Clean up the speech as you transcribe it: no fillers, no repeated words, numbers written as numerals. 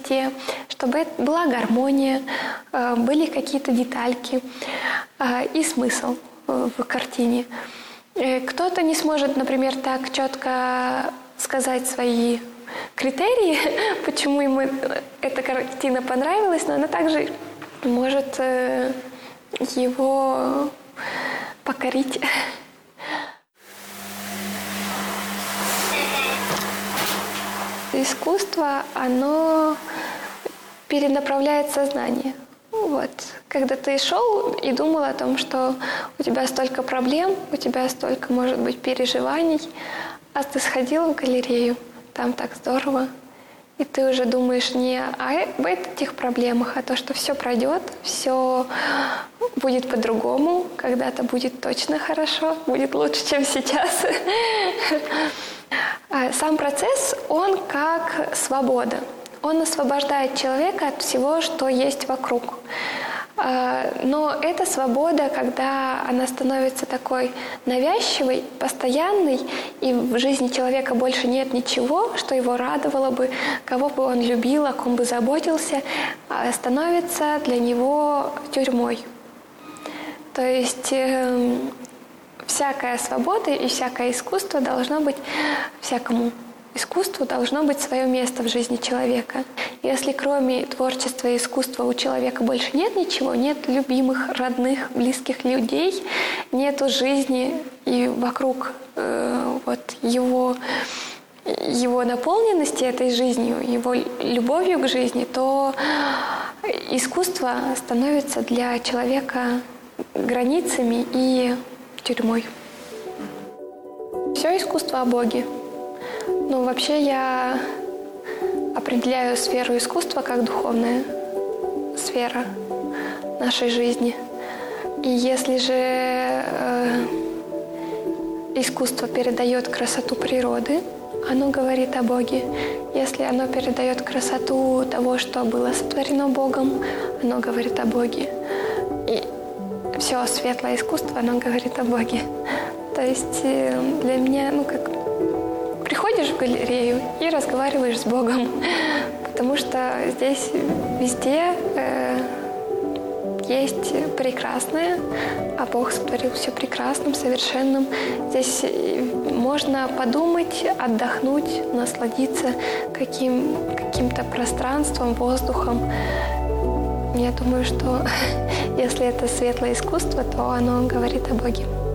везде, чтобы была гармония, были какие-то детальки и смысл в картине. Кто-то не сможет, например, так четко сказать свои критерии, почему ему эта картина понравилась, но она также может его покорить. Искусство, оно перенаправляет сознание. Вот. Когда ты шел и думал о том, что у тебя столько проблем, у тебя столько, может быть, переживаний, а ты сходил в галерею, там так здорово, и ты уже думаешь не об этих проблемах, а то, что все пройдет, все будет по-другому, когда-то будет точно хорошо, будет лучше, чем сейчас. Сам процесс, он как свобода. Он освобождает человека от всего, что есть вокруг. Но эта свобода, когда она становится такой навязчивой, постоянной, и в жизни человека больше нет ничего, что его радовало бы, кого бы он любил, о ком бы заботился, становится для него тюрьмой. То есть всякая свобода и всякое искусство должно быть, всякому искусству должно быть свое место в жизни человека. Если кроме творчества и искусства у человека больше нет ничего, нет любимых, родных, близких людей, нету жизни и вокруг его наполненности этой жизнью, его любовью к жизни, то искусство становится для человека границами и тюрьмой. Все искусство о Боге. Но вообще я определяю сферу искусства как духовная сфера нашей жизни. И если же искусство передает красоту природы, оно говорит о Боге. Если оно передает красоту того, что было сотворено Богом, оно говорит о Боге. И все светлое искусство, оно говорит о Боге. То есть для меня, приходишь в галерею и разговариваешь с Богом, потому что здесь везде есть прекрасное, а Бог сотворил все прекрасным, совершенным. Здесь можно подумать, отдохнуть, насладиться каким-то пространством, воздухом. Я думаю, что если это светлое искусство, то оно говорит о Боге.